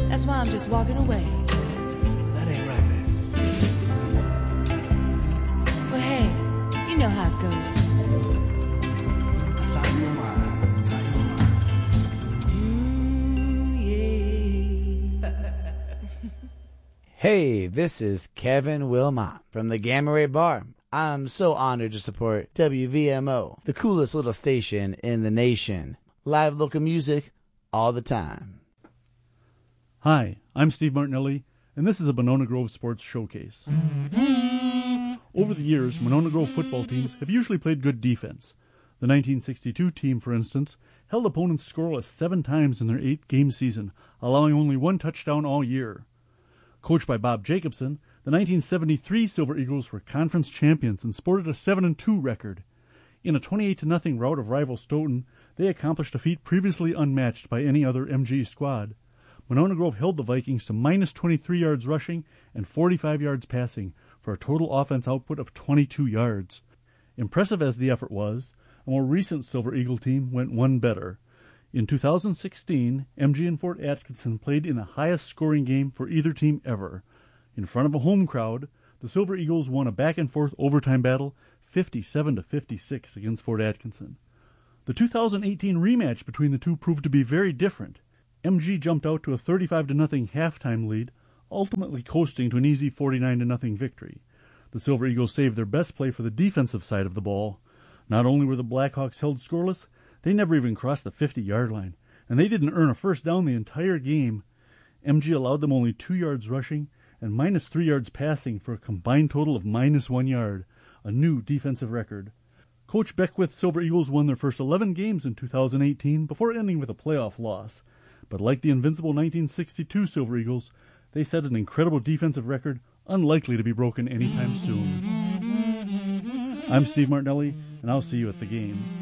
That's why I'm just walking away. That ain't right, man. Well, hey, you know how it goes. I thought you were mine. Hey, this is Kevin Wilmot from the Gamma Ray Bar. I'm so honored to support WVMO, the coolest little station in the nation. Live local music all the time. Hi, I'm Steve Martinelli, and this is a Monona Grove Sports Showcase. Over the years, Monona Grove football teams have usually played good defense. The 1962 team, for instance, held opponents scoreless 7 times in their 8-game season, allowing only 1 touchdown all year. Coached by Bob Jacobson, the 1973 Silver Eagles were conference champions and sported a 7-2 record. In a 28-0 rout of rival Stoughton, they accomplished a feat previously unmatched by any other MG squad. Monona Grove held the Vikings to minus 23 yards rushing and 45 yards passing for a total offense output of 22 yards. Impressive as the effort was, a more recent Silver Eagle team went one better. In 2016, MG and Fort Atkinson played in the highest scoring game for either team ever. In front of a home crowd, the Silver Eagles won a back-and-forth overtime battle 57-56 against Fort Atkinson. The 2018 rematch between the two proved to be very different. MG jumped out to a 35-0 halftime lead, ultimately coasting to an easy 49-0 victory. The Silver Eagles saved their best play for the defensive side of the ball. Not only were the Blackhawks held scoreless, they never even crossed the 50-yard line, and they didn't earn a first down the entire game. MG allowed them only 2 yards rushing and minus 3 yards passing for a combined total of minus 1 yard, a new defensive record. Coach Beckwith's Silver Eagles won their first 11 games in 2018 before ending with a playoff loss. But like the invincible 1962 Silver Eagles, they set an incredible defensive record unlikely to be broken anytime soon. I'm Steve Martinelli, and I'll see you at the game.